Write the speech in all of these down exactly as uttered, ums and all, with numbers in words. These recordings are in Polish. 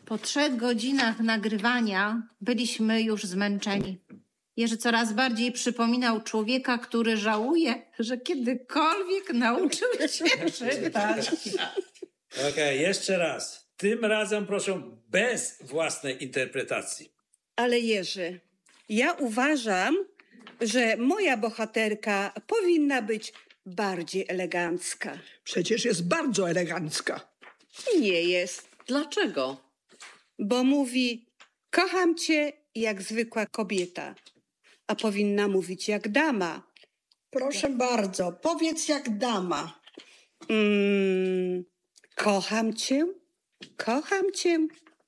Po trzech godzinach nagrywania byliśmy już zmęczeni. Jerzy coraz bardziej przypominał człowieka, który żałuje, że kiedykolwiek nauczył się czytać. Okej, okay, jeszcze raz. Tym razem proszę bez własnej interpretacji. Ale Jerzy, ja uważam, że moja bohaterka powinna być bardziej elegancka. Przecież jest bardzo elegancka. Nie jest, Dlaczego? bo mówi: kocham cię jak zwykła kobieta, a powinna mówić jak dama. Proszę bardzo, powiedz jak dama. Mm, kocham cię, kocham cię.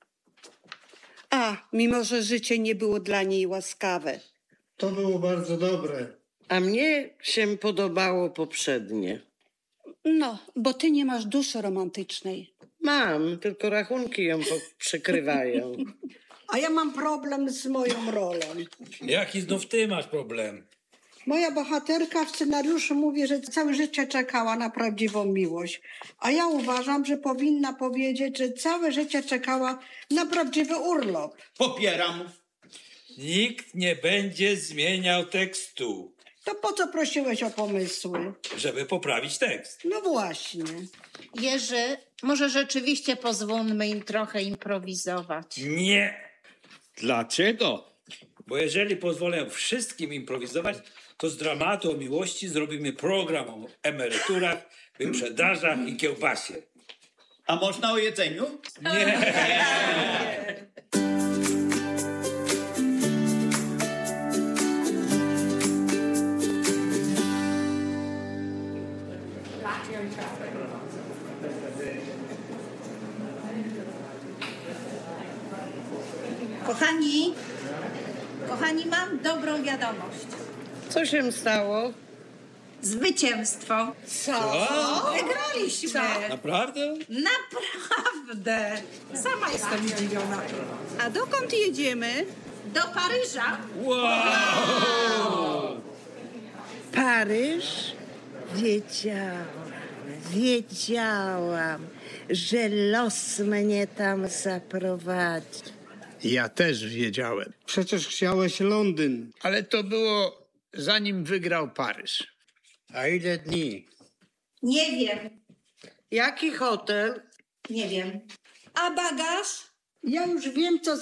A, mimo że życie nie było dla niej łaskawe. To było bardzo dobre. A mnie się podobało poprzednie. No, bo ty nie masz duszy romantycznej. Mam, tylko rachunki ją po- przykrywają. A ja mam problem z moją rolą. Jaki znów ty masz problem? Moja bohaterka w scenariuszu mówi, że całe życie czekała na prawdziwą miłość. A ja uważam, że powinna powiedzieć, że całe życie czekała na prawdziwy urlop. Popieram. Nikt nie będzie zmieniał tekstu, To po co prosiłeś o pomysły? żeby poprawić tekst. No właśnie. Jerzy, może rzeczywiście pozwólmy im trochę improwizować. Nie, Dlaczego? bo jeżeli pozwolę wszystkim improwizować, to z dramatu o miłości zrobimy program o emeryturach, wyprzedażach i kiełbasie. A można o jedzeniu? Nie. Kochani, kochani, mam dobrą wiadomość. Co się stało? Zwycięstwo. Co? Wygraliśmy. Naprawdę? Naprawdę. Sama jestem zdziwiona. A dokąd jedziemy? Do Paryża. Wow! Paryż? Wiedziałam, wiedziałam, że los mnie tam zaprowadzi. Ja też wiedziałem. Przecież chciałeś Londyn. Ale to było zanim wygrał Paryż. A ile dni? Nie wiem, Jaki hotel? nie wiem. A bagaż? Ja już wiem, co